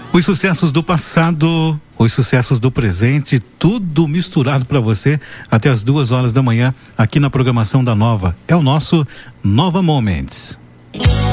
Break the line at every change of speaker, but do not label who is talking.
Os sucessos do passado, os sucessos do presente, tudo misturado para você até as 2h aqui na programação da Nova. É o nosso Nova Moments.